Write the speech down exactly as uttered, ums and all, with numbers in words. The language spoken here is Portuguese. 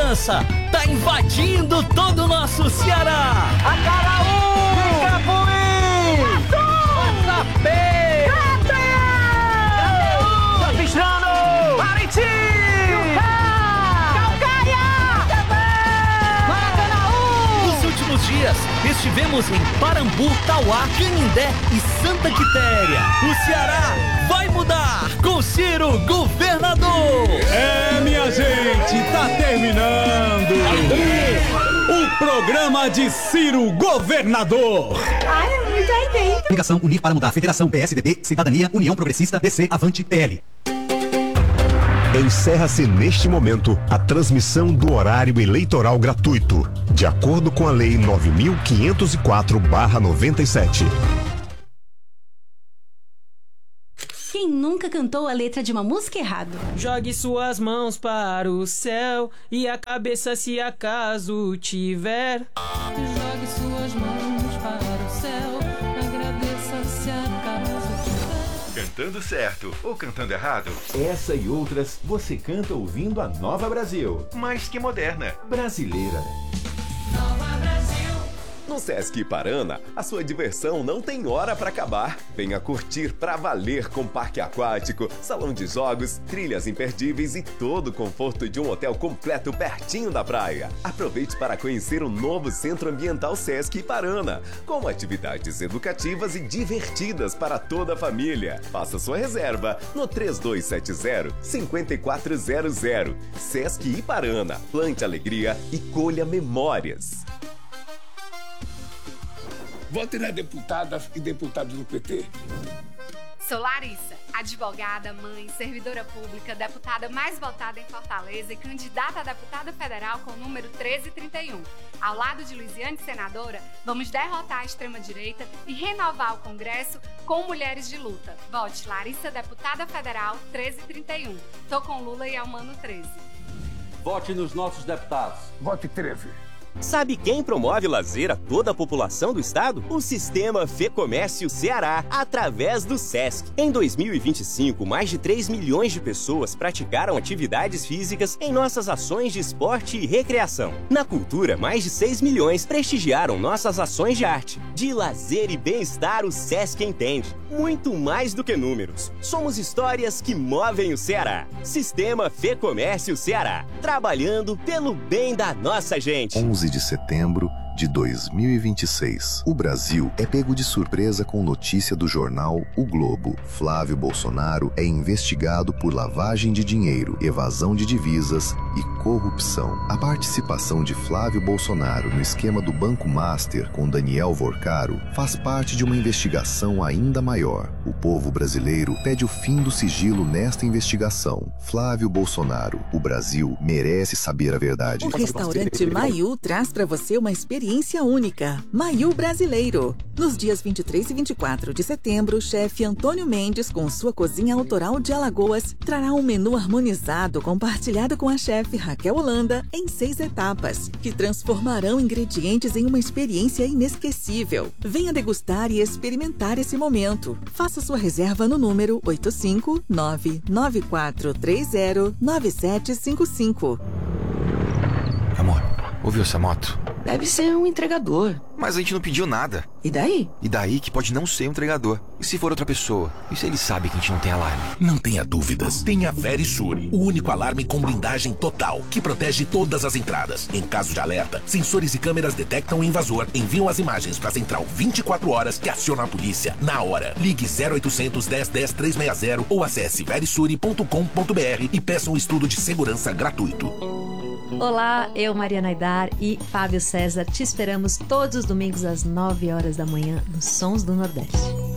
segurança tá invadindo todo o nosso Ceará. Acaraú! Icapuí! Massapê! Crateus! Capistrano! Pariti! Calcaia! Maracanaú! Nos últimos dias, estivemos em Parambu, Tauá, Canindé e Santa Quitéria. O Ceará vai mudar com Ciro Governador. É, minha gente, tá terminando o programa de Ciro Governador. Ai, é muito aí dentro. Ligação Unir para Mudar. Federação P S D B, Cidadania, União Progressista, D C, Avante, P L. Encerra-se neste momento a transmissão do horário eleitoral gratuito, de acordo com a Lei nove mil quinhentos e quatro barra noventa e sete. Quem nunca cantou a letra de uma música errado? Jogue suas mãos para o céu e a cabeça se acaso tiver. Jogue suas mãos para o céu, agradeça se acaso tiver. Cantando certo ou cantando errado? Essa e outras você canta ouvindo a Nova Brasil. Mais que moderna, brasileira. Nova Brasil. No Sesc Iparana, a sua diversão não tem hora para acabar. Venha curtir pra valer com parque aquático, salão de jogos, trilhas imperdíveis e todo o conforto de um hotel completo pertinho da praia. Aproveite para conhecer o novo Centro Ambiental Sesc Iparana, com atividades educativas e divertidas para toda a família. Faça sua reserva no três dois sete zero, cinco quatro zero zero. Sesc Iparana, plante alegria e colha memórias. Vote nas deputadas e deputados do P T. Sou Larissa, advogada, mãe, servidora pública, deputada mais votada em Fortaleza e candidata a deputada federal com o número treze trinta e um. Ao lado de Luiziane, senadora, vamos derrotar a extrema-direita e renovar o Congresso com mulheres de luta. Vote Larissa, deputada federal, treze trinta e um. Tô com Lula e Almano treze. Vote nos nossos deputados. Vote treze. Sabe quem promove lazer a toda a população do estado? O Sistema Fecomércio Ceará, através do Sesc. Em dois mil e vinte e cinco, mais de três milhões de pessoas praticaram atividades físicas em nossas ações de esporte e recreação. Na cultura, mais de seis milhões prestigiaram nossas ações de arte. De lazer e bem-estar, o Sesc entende. Muito mais do que números. Somos histórias que movem o Ceará. Sistema Fecomércio Ceará. Trabalhando pelo bem da nossa gente. onze de setembro de dois mil e vinte e seis. O Brasil é pego de surpresa com notícia do jornal O Globo. Flávio Bolsonaro é investigado por lavagem de dinheiro, evasão de divisas e corrupção. A participação de Flávio Bolsonaro no esquema do Banco Master com Daniel Vorcaro faz parte de uma investigação ainda maior. O povo brasileiro pede o fim do sigilo nesta investigação. Flávio Bolsonaro, o Brasil merece saber a verdade. O restaurante Maiú traz para você uma experiência única. Maiú Brasileiro. Nos dias vinte e três e vinte e quatro de setembro, o chefe Antônio Mendes, com sua cozinha autoral de Alagoas, trará um menu harmonizado compartilhado com a chefe Raquel Holanda em seis etapas, que transformarão ingredientes em uma experiência inesquecível. Venha degustar e experimentar esse momento. Faça sua reserva no número oito cinco nove nove quatro três zero nove sete cinco cinco. Amor, ouviu essa moto? Deve ser um entregador. Mas a gente não pediu nada. E daí? E daí que pode não ser um entregador. E se for outra pessoa? E se ele sabe que a gente não tem alarme? Não tenha dúvidas. Tenha Verisure, o único alarme com blindagem total, que protege todas as entradas. Em caso de alerta, sensores e câmeras detectam o invasor, enviam as imagens para a central vinte e quatro horas que aciona a polícia na hora. Ligue zero oitocentos, dez, dez, trezentos e sessenta ou acesse verisure ponto com ponto br e peça um estudo de segurança gratuito. Olá, eu, Mariana Aidar e Fábio César te esperamos todos os domingos às nove horas da manhã nos Sons do Nordeste.